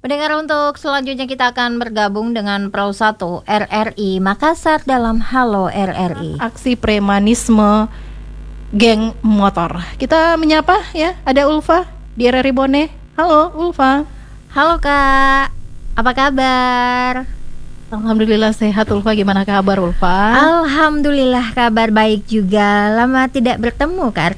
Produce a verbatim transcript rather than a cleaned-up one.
Pendengar, untuk selanjutnya kita akan bergabung dengan Perahu satu R R I Makassar dalam Halo R R I. Aksi premanisme geng motor. Kita menyapa ya, ada Ulfa di R R I Bone. Halo Ulfa. Halo Kak, apa kabar? Alhamdulillah sehat. Ulfa, gimana kabar Ulfa? Alhamdulillah kabar baik juga. Lama tidak bertemu Kak